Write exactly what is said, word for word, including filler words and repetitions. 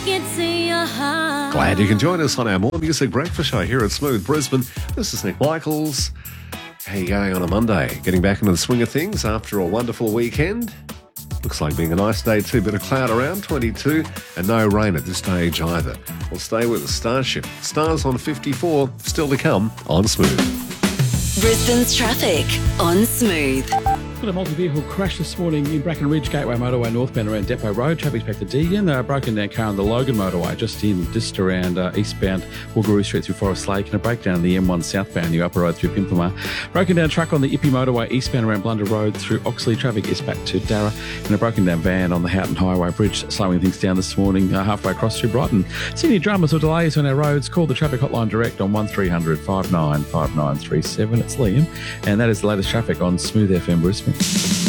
into your heart. Glad you can join us on our More Music Breakfast Show here at Smooth Brisbane. This is Nick Michaels. How you going on a Monday? Getting back into the swing of things after a wonderful weekend? Looks like being a nice day too. Bit of cloud around, twenty-two, and no rain at this stage either. We'll stay with the Starship. Stars on fifty-four, still to come on Smooth. Brisbane's traffic on Smooth. Got a multi-vehicle crash this morning in Bracken Ridge Gateway Motorway northbound around Depot Road. Traffic's back to Deagon. Uh, broken down car on the Logan Motorway just in, just around uh, eastbound Wallaroo Street through Forest Lake, and a breakdown on the M one southbound New Upper Road through Pimpama. Broken down truck on the Ippy Motorway eastbound around Blunder Road through Oxley. Traffic is back to Darra, and a broken down van on the Houghton Highway Bridge slowing things down this morning uh, halfway across through Brighton. Sydney dramas or delays on our roads. Call the traffic hotline direct on one three hundred five nine five nine three seven. It's Liam, and that is the latest traffic on Smooth F M Brisbane.